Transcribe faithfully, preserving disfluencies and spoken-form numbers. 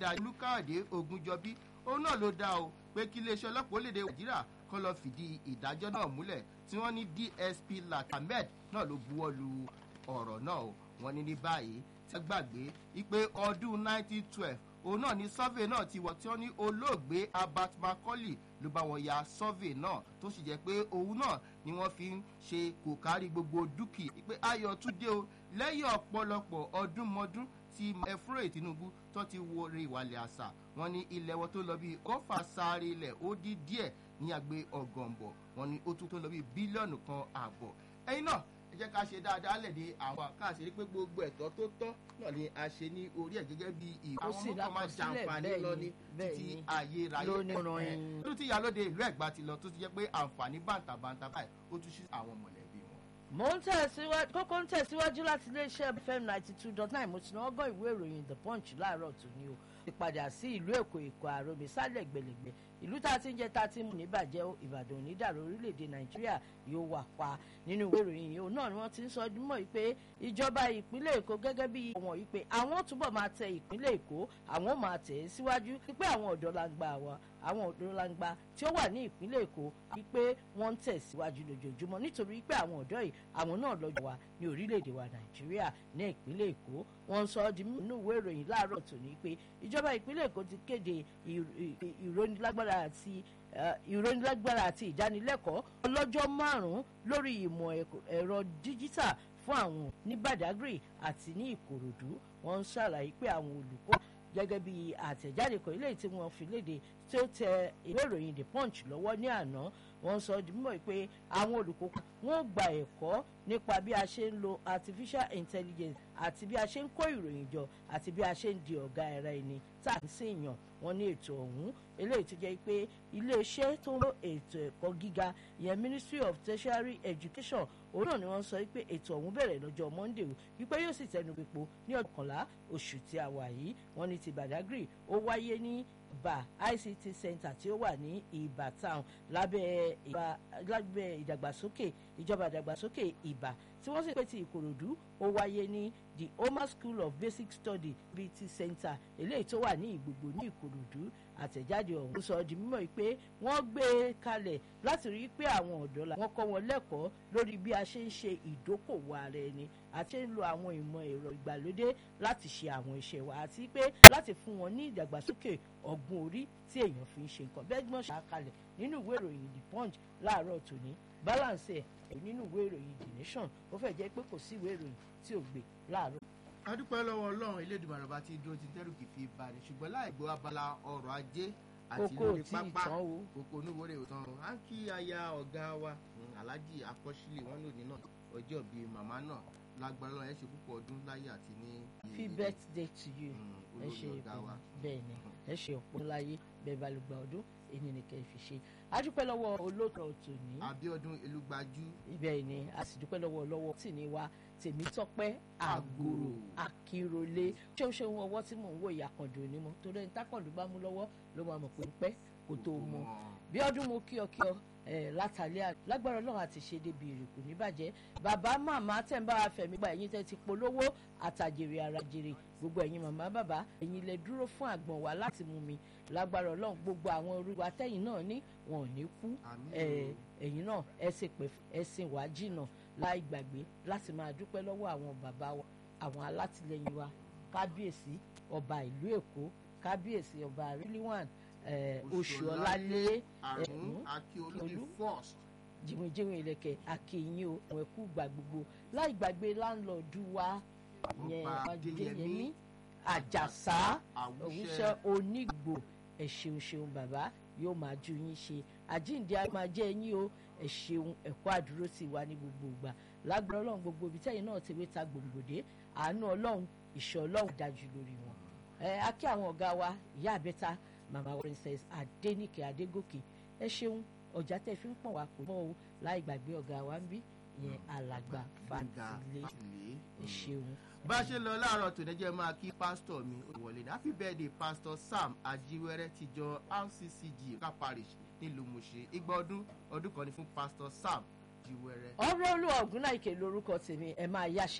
onídàájọ́ Olúkáyọ̀dé Ògúnjọbí òun náà ló dá o pé kí iléeṣẹ́ ọlọ́pàá orílẹ̀-èdè Nàìjíríà kó lọ fìdí ìdájọ́ náà múlẹ̀ tí wọ́n ní D S P Lati Ahmed náà ló buwọ́ lu ọ̀rọ̀ náà o wọ́n ní ní báyìí tí wọ́n gbàgbé wípé ọdún nineteen twelve òun náà ní survey náà ti wọ̀ tí wọ́n ní olóògbé Abat Macaulay ló bá wọn ya survey náà tó sì jẹ́ pé òun náà ni wọ́n fi ń ṣe kò kárí gbogbo dúkìá pé ayọ̀ tún dé o lẹ́yìn ọ̀pọ̀lọpọ̀ ọdún mọ́dún tí Efure Tinubu tó ti wo rí ìwàlẹ̀ àṣà wọn ní ilẹ̀ wọn tó lọ bí ọgọ́fà sáré ilẹ̀ ó dín díẹ̀ ní àgbẹ̀ ọ̀gànbọ̀ wọn ní ó tún tó lọ bí bílíọ̀nù kan ààbọ̀ ẹ̀yin náà ẹ jẹ́ ká ṣe dáadáa lẹ́dí àwọn káàṣe pé gbogbo ẹ̀tọ́ tó tọ́ náà ni a ṣe ní orí ẹ̀ gẹ́gẹ́ bí ìwà àwọn ọmọ kan máa jàǹfààní lọ ní títí ayé ráyé ẹ̀ tó ti yàlóde ìlú Ẹ̀gbá ti lọ tó ti jẹ́ pé àǹfààní bàǹtàbàǹtà báyìí ó tún ṣí àwọn mọ̀lẹ́bí wọn. mo ń tẹ̀síwájú kókó ń tẹ̀síwájú láti iléeṣẹ́ F M ninety two dot nine mo ti náà gbọ́ ìwé ìròyìn The Punch láàárọ̀ tòní o ìpadà sí ìlú Èkó Èkó àròmí sálẹ̀ gbẹ̀lẹ̀gbẹ̀ ìlú tá a ti ń jẹ́ tá a ti mú níbàjẹ́ Ìbàdàn onídàrú orílẹ̀-èdè Nàìjíríà yóò wà pa nínú ìwé ìròyìn yìí òun náà ni wọ́n ti ń sọ mọ́ pé ìjọba ìpínlẹ̀ Èkó gẹ́gẹ́ bí wọ́n yìí pé àwọn túbọ̀ máa tẹ ìpínlẹ̀ Èkó àwọn máa tẹ̀ ẹ́ síwájú pé àwọn ọ̀dọ́ langba wa àwọn ọ̀dọ́ langba tí ó wà ní ìpínlẹ̀ Èkó wípé wọ́n ń tẹ̀ síwájú lójoojúmọ́ nítorí pé àwọn ọ̀dọ́ yìí àwọn náà lọ́jọ́ wa ní orílẹ̀-èdè wa Nàìjíríà ní ìpínlẹ̀ Èkó wọ́n sọ ọ́ di nínú ìwé ìròyìn láàárọ̀ tòní pé ìjọba ìpínlẹ̀ Èkó ti kéde ìrónilágbára àti ìrónilágbára àti ìdánilẹ́kọ̀ọ́ ọlọ́jọ́ márùn-ún lórí ìmọ̀ ẹ̀rọ díjítà fún àwọn ní Badagry àti ní Ìkòròdú wọ́n ń ṣàlàyé pé àwọn olùkọ́ gẹ́gẹ́ bí àtẹ̀jáde kan eléyìí tí wọ́n fi léde tí ó tẹ ìwé ìròyìn The Punch lọ́wọ́ ní àná wọ́n sọ di mímọ̀ pé àwọn olùkópa wọ́n gba ẹ̀kọ́ nípa bí a ṣe ń lo artificial intelligence àti bí a ṣe ń kó ìròyìn jọ àti bí a ṣe ń di ọ̀gá ara ẹni tá à ń ṣèyàn wọ́n ní ètò ọ̀hún eléyìí tó jẹ́ pé iléeṣẹ́ tó ń lo ètò ẹ̀kọ́ gíga ìyẹn Ministry of Tertiary Education òun náà ni wọ́n sọ pé ètò ọ̀hún bẹ̀rẹ̀ lọ́jọ́ Monday wípé yóò sì tẹnu pípo ní ọ̀kànlá oṣù tí a wà yìí wọ́n ní ti Badagry ó wáyé ní Ìbà I C T Center tí ó wà ní Ìbà town lábẹ́ lábẹ́ ìdàgbàsókè ìjọba ìdàgbàsókè Ìbà tí wọ́n sì pé ti Ìkòròdú ó wáyé ní the Omar School of Basic Study B T Center eléyìí tó wà ní Ìgbògbò ní Ìkòròdú àtẹ̀jáde ọ̀hún sọ di mímọ̀ pé wọ́n gbé e kalẹ̀ láti rí i pé àwọn ọ̀dọ́ la wọ́n kọ́ wọn lẹ́kọ̀ọ́ lórí bí a ṣe ń ṣe ìdókòwò ara ẹni àti ń lo àwọn ìmọ̀ ẹ̀rọ ìgbàlódé láti ṣe àwọn iṣẹ́ wa àti pé láti fún wọn ní ìdàgbàsókè ọgbọ́n orí tí èèyàn fi ń ṣe nǹkan bẹ́ẹ̀ gbọ́n ṣàkalẹ̀ nínú ìwé ìròyìn The Punch láàárọ̀ tòní balance ẹ̀ nínú ìwé ìròyìn The Nation ó fẹ́ jẹ́ pé kò sí ìwé ìròyìn tí ò gbé láàárọ̀. a dúpẹ́ lọ́wọ́ Ọlọ́run Elédùmarè bá ti dúró ti dẹ́rù kì í fi bá ní ṣùgbọ́n láì gbọ́ abala ọrọ̀ ajé àti lórí pápá kókó onúwòrè òtán à ń kí aya ọ̀gá wa Alhaji Akọ́ṣílẹ̀ wọn lòdì náà ọjọ́ bíi màmá náà lágbára lọ́wọ́ ẹ ṣe púpọ̀ ọdún láyé àti ní. happy birthday to you ẹ ṣe bẹ́ẹ̀ ni ẹ ṣe ọ̀pọ̀ láyé bẹ́ẹ̀ bá lè gba ọdún èyí ni kẹ́ ẹ fi ṣe a dúpẹ́ lọ́wọ́ olóòtú tòní. Abíọ́dún Elúgbájú. ibẹ̀ ni a sì dúpẹ́ lọ́wọ́ lọ́wọ́ tì ní wa Tèmítọ́pẹ́ Àgòrò Akírọlé ṣé o ṣe ohun ọwọ́ tí mò ń wò ìyá kàndé òní mọ́ torí ẹni tákàndé bá mú lọ́wọ́ ló máa mọ̀ pé ń pẹ́ kó tó mọ́ bí ọdún mo kí ọ kí ọ látàlẹ́ lágbára Ọlọ́run àti ṣe débi èrè kò ní bàjẹ́ bàbá màmá tẹ̀ ń bá wa fẹ̀mí gba ẹ̀yin tẹ́ ti polówó àtàjèrè àràjèrè gbogbo ẹ̀yin màmá bàbá ẹ̀yin lẹ dúró fún àgbọ̀n wa láti mú mi lágbára Ọlọ́run gbogbo àwọn oríwa tẹ́yìn náà ní wọn ò ní kú ẹ̀yin náà ẹ ṣe pẹ̀ ẹ sìn wá jìnnà láì gbàgbé láti máa dúpẹ́ lọ́wọ́ àwọn bàbá wa àwọn alátìlẹyìn wa kábíyèsí ọba ìlú Èkó kábíyèsí ọba Rilwan oṣù ọlálé akíolú first jìnwìnjìnwìn ìlẹ̀kẹ̀ akínyìn o àwọn ẹ̀kú gbà gbogbo láì gbàgbé láńlọ́ọ̀dù wa yẹn Adéyẹmí Àjàsá òwúṣẹ́ Onígbò ẹ ṣeun ṣeun bàbá yóò máa ju yín ṣe àjíǹde á máa jẹ́ yín o ẹ ṣeun ẹ̀kọ́ àdúró ti wà ní gbogbo ìgbà lágbára Ọlọ́run gbogbo ibi tẹ́yìn náà ti wé ta gbòǹgbòdé àánú Ọlọ́run ìṣọ́ Ọlọ́run dájú lórí wọn. ẹ á kí àwọn ọ̀gá wa ìyá àbẹ́ta mama princess Adéníkẹ́ Adégòkè ẹ ṣeun ọjà tẹ́ fi ń pọ̀ wá kò mọ́ o láì gbàgbé ọ̀gá wa ń bí ìyẹn alàgbà Fàtílé ẹ ṣeun. bá a ṣe lọ láàárọ̀ tòní jẹ́ máa kí pásítọ̀ mi wọlé ní happy birthday pastor Sam Ajíwẹ́rẹ́ tìjọ R C C G ká parish nílùú Mùṣin igba ọdún ọdún kan ní fún pastor Sam Ajíwẹ́rẹ́. ọ̀rọ̀ Olúwa Ògúnnáìkè lórúkọ tèmi ẹ máa yáṣẹ.